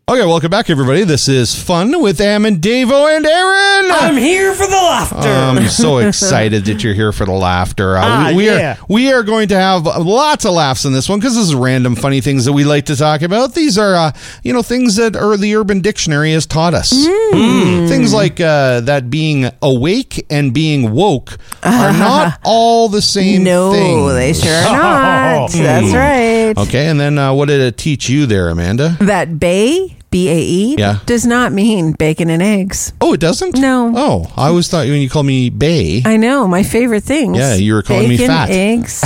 Okay, welcome back, everybody. This is Fun with Am and Davo and Aaron. I'm here for the laughter. I'm so excited that you're here for the laughter. Yeah. We are going to have lots of laughs in this one because this is random, funny things that we like to talk about. These are, things that the Urban Dictionary has taught us. Things like that being awake and being woke are not all the same thing. No, they sure are not. That's right. Okay, and then what did it teach you there, Amanda? That bae, B-A-E, Yeah. does not mean bacon and eggs. Oh, it doesn't? No. Oh, I always thought when you called me Bay. I know, my favorite things. Yeah, you were calling me bacon, fat. eggs,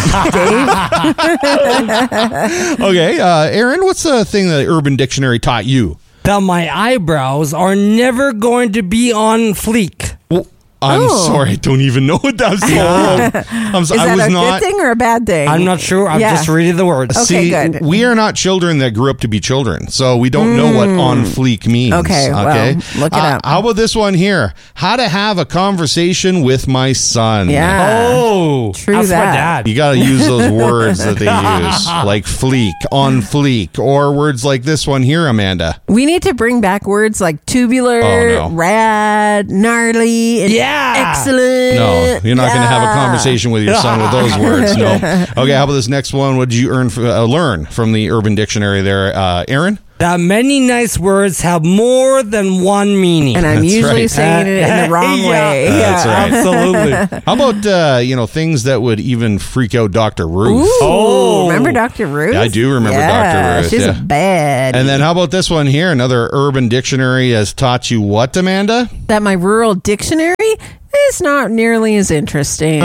Dave. Okay, Aaron, what's the thing that Urban Dictionary taught you? That my eyebrows are never going to be on fleek. Well, I'm sorry, I don't even know what that's called. Is that a good thing or a bad thing? I'm not sure. I'm Yeah. just reading the words. Okay, See, good. we are not children that grew up to be children, so we don't know what on fleek means. Okay, well, look it up. How about this one here? How to have a conversation with my son. Yeah. Oh, True that's my that. dad. You got to use those words that they use, like fleek, on fleek, or words like this one here, Amanda. We need to bring back words like tubular, Oh, no. rad, gnarly, and Yeah. excellent. No, you're not going to have a conversation with your son with those words. No. Okay, how about this next one? What did you learn from the Urban Dictionary there, Aaron? That many nice words have more than one meaning. And I'm That's usually right. saying it in the wrong Yeah. way. That's right. Absolutely. How about, things that would even freak out Dr. Ruth? Ooh, Oh. remember Dr. Ruth? Yeah, I do remember Yeah, Dr. Ruth, She's yeah. bad. And then how about this one here? Another Urban Dictionary has taught you what, Amanda? That my rural dictionary is not nearly as interesting. Oh.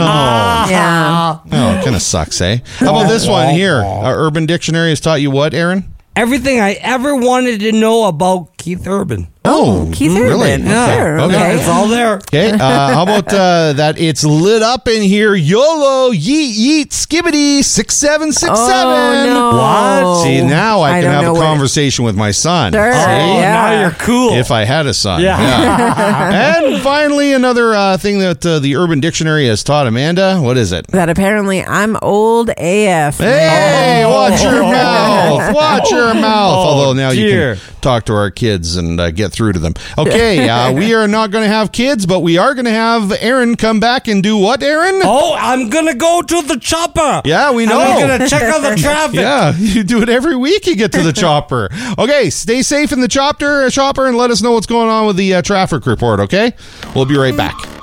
Yeah. Oh, it kind of sucks, eh? How about this one here? Urban Dictionary has taught you what, Aaron? Everything I ever wanted to know about Keith Urban. Oh, Keith really? Urban. Okay. Sure, Okay. okay. It's all there. Okay, how about that it's lit up in here, YOLO, yeet, yeet, skibbity, 6767. Oh, no. What? See, now I can don't have know a what- conversation with my son. Sure. See? Yeah. Now you're cool. If I had a son. Yeah. And finally, another thing that the Urban Dictionary has taught Amanda. What is it? That apparently I'm old AF. Hey, watch your mouth. Watch your mouth. Although now dear. you can talk to our kids and get through to them. Okay, we are not going to have kids, but we are going to have Aaron come back and do what, Aaron? Oh, I'm going to go to the chopper. Yeah, we know. I'm going to check out the traffic. Yeah, you do it every week. You get to the chopper. Okay, stay safe in the chopper, and let us know what's going on with the traffic report, okay? We'll be right back.